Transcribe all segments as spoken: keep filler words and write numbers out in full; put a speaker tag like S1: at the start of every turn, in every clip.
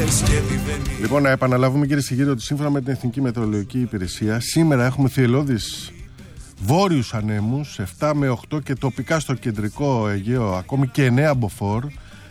S1: Λοιπόν, να επαναλάβουμε, κύριε Σιγήρη, ότι σύμφωνα με την Εθνική Μετεωρολογική Υπηρεσία, σήμερα έχουμε θυελλώδεις βόρειους ανέμους, επτά με οκτώ, και τοπικά στο κεντρικό Αιγαίο ακόμη και εννέα μποφόρ.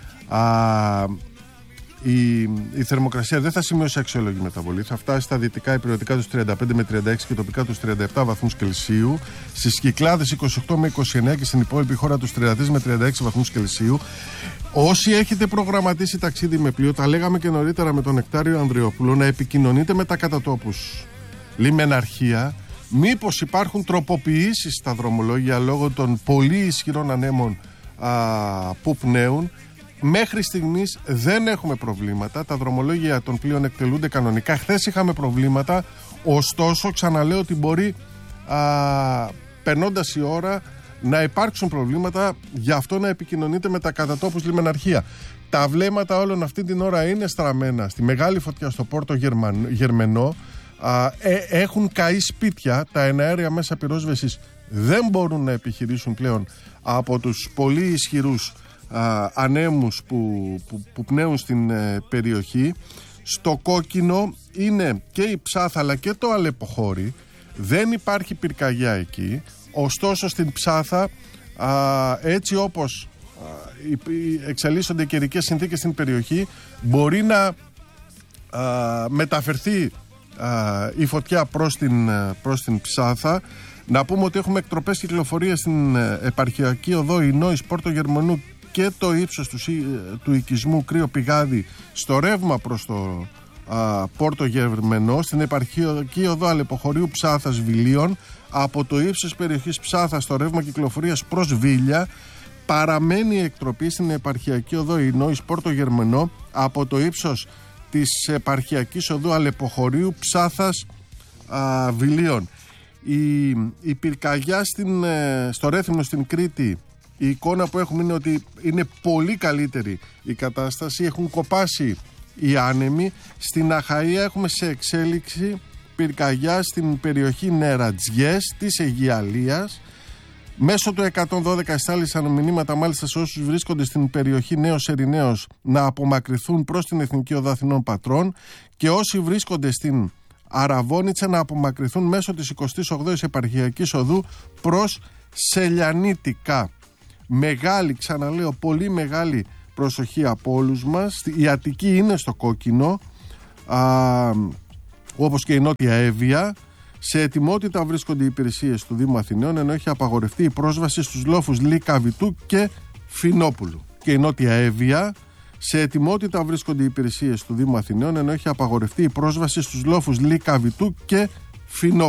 S1: Α, η, η θερμοκρασία δεν θα σημειώσει αξιόλογη μεταβολή. Θα φτάσει στα δυτικά υπηρετικά τους τριάντα πέντε με τριάντα έξι και τοπικά τους τριάντα επτά βαθμούς Κελσίου. Στις Κυκλάδες είκοσι οκτώ με είκοσι εννέα και στην υπόλοιπη χώρα τους τριάντα τρία με τριάντα έξι βαθμούς Κελσίου. Όσοι έχετε προγραμματίσει ταξίδι με πλοίο, τα λέγαμε και νωρίτερα με τον Νεκτάριο Ανδριόπουλο, να επικοινωνείτε με τα κατατόπους λιμεναρχία. Μήπως υπάρχουν τροποποιήσεις στα δρομολόγια λόγω των πολύ ισχυρών ανέμων α, που πνέουν. Μέχρι στιγμής δεν έχουμε προβλήματα. Τα δρομολόγια των πλοίων εκτελούνται κανονικά. Χθες είχαμε προβλήματα. Ωστόσο, ξαναλέω ότι μπορεί α, περνώντας η ώρα να υπάρξουν προβλήματα. Γι' αυτό να επικοινωνείτε με τα κατατόπους λιμεναρχία. Τα βλέμματα όλων αυτή την ώρα είναι στραμμένα στη μεγάλη φωτιά στο Πόρτο Γερμενό. Α, ε, έχουν καεί σπίτια. Τα εναέρια μέσα πυρόσβεσης δεν μπορούν να επιχειρήσουν πλέον από τους πολύ ισχυρούς α, ανέμους που, που, που πνέουν στην ε, περιοχή. Στο κόκκινο είναι και η Ψάθα αλλά και το Αλεποχώρι. Δεν υπάρχει πυρκαγιά εκεί. Ωστόσο στην Ψάθα, α, έτσι όπως α, εξελίσσονται οι καιρικές συνθήκες στην περιοχή, μπορεί να α, μεταφερθεί α, η φωτιά προς την, προς την Ψάθα. Να πούμε ότι έχουμε εκτροπές κυκλοφορίας στην επαρχιακή οδό Ινόης Πόρτο Γερμανού και το ύψος του, του οικισμού Κρύο Πηγάδι στο ρεύμα προς το α, Πόρτο Γερμενό, στην επαρχιακή οδό Αλεποχωρίου Ψάθας Βιλίων, από το ύψος περιοχής Ψάθας στο ρεύμα κυκλοφορίας προς Βίλια. Παραμένει η εκτροπή στην επαρχιακή οδό Ινόης Πόρτο Γερμενό από το ύψος της επαρχιακής οδού Αλεποχωρίου Ψάθας α, Βιλίων. Η, η πυρκαγιά στην, ε, στο Ρέθυμνο στην Κρήτη, η εικόνα που έχουμε είναι ότι είναι πολύ καλύτερη η κατάσταση. Έχουν κοπάσει οι άνεμοι. Στην Αχαΐα έχουμε σε εξέλιξη πυρκαγιά στην περιοχή Νερατζιές της Αιγιαλίας. Μέσω του εκατόν δώδεκα εστάλησαν μηνύματα μάλιστα σε όσους βρίσκονται στην περιοχή Νέος Ερηναίος να απομακρυνθούν προς την Εθνική Οδό Αθηνών Πατρών, και όσοι βρίσκονται στην Αραβώνιτσα να απομακρυνθούν μέσω της εικοστής όγδοης επαρχιακής οδού προς Σελιανίτικα. Μεγάλη, ξαναλέω, πολύ μεγάλη προσοχή από όλους μας. Η Αττική είναι στο κόκκινο, α, όπως και η Νότια Εύβοια. Σε ετοιμότητα βρίσκονται οι υπηρεσίες του Δήμου Αθηναίων, ενώ έχει απαγορευτεί η πρόσβαση στους λόφους Λίκα Βιτού και Φινόπουλου. Και η Νότια Εύβοια. Σε ετοιμότητα βρίσκονται οι υπηρεσίες του Δήμου Αθηναίων, ενώ έχει απαγορευτεί η πρόσβαση στους λόφους Λίκα Βιτού και Φινόπουλου.